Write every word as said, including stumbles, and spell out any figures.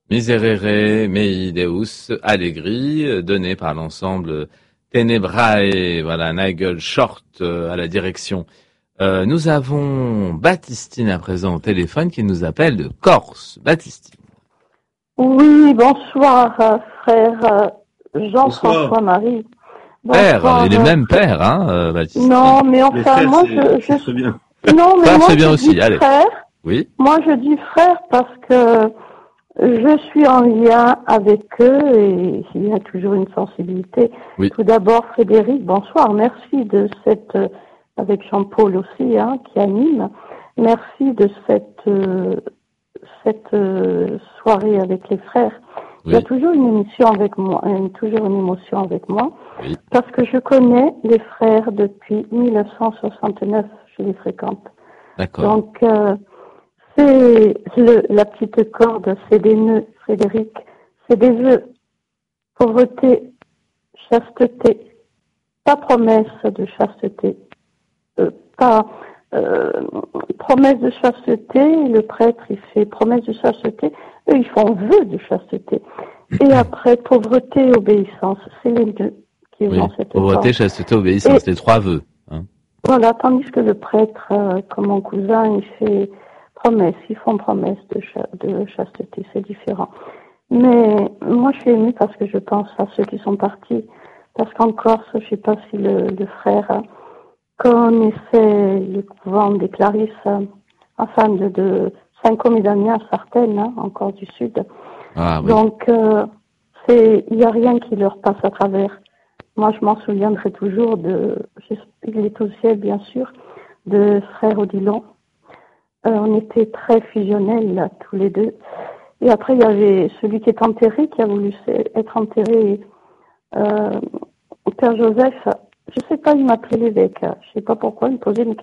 Miserere mei Deus Allegri, donné par l'ensemble Tenebrae, voilà, Nigel Short euh, à la direction. Euh, nous avons Baptistine à présent au téléphone qui nous appelle de Corse. Baptistine. Oui, bonsoir, euh, frère euh, Bonsoir. Jean-François-Marie. Père, Bonsoir. et les euh, mêmes pères, hein, euh, Baptistine. Non, mais Les enfin, frères, moi, c'est je, c'est je, très bien. non, mais Frère, moi, c'est bien je aussi, dis allez. frère. Oui. Moi, je dis frère parce que je suis en lien avec eux et il y a toujours une sensibilité. Oui. Tout d'abord, Frédéric, bonsoir. Merci de cette, euh, avec Jean-Paul aussi, hein, qui anime. Merci de cette, euh, cette euh, soirée avec les frères. Il y a Oui. toujours une émission avec moi, une- toujours une émotion avec moi, Oui. parce que je connais les frères depuis mille neuf cent soixante-neuf, je les fréquente. D'accord. Donc, euh, c'est le, la petite corde, c'est des nœuds, Frédéric, c'est des vœux, pauvreté, chasteté, pas promesse de chasteté, euh, pas euh, promesse de chasteté, le prêtre il fait promesse de chasteté, eux ils font vœu de chasteté. Et après, pauvreté, obéissance, c'est les deux qui Oui. ont cette Pauvreté, corde. chasteté, obéissance, Et les trois vœux. Hein. voilà, tandis que le prêtre, euh, comme mon cousin, il fait promesse, ils font promesse de, cha- de chasteté, c'est différent. Mais moi, je suis émue parce que je pense à ceux qui sont partis. Parce qu'en Corse, je ne sais pas si le, le frère euh, connaissait le couvent des Clarisses, euh, enfin de, de Saint-Comé-d'Amiens, Sartène, hein, encore du Sud. Ah oui. Donc, euh, c'est, il n'y a rien qui leur passe à travers. Moi, je m'en souviendrai toujours de, je- il est au ciel, bien sûr, de frère Odilon. Euh, on était très fusionnels, là, tous les deux. Et après, il y avait celui qui est enterré, qui a voulu se- être enterré, euh, Père Joseph. Je sais pas, il m'appelait l'évêque. Je sais pas pourquoi, il me posait une question.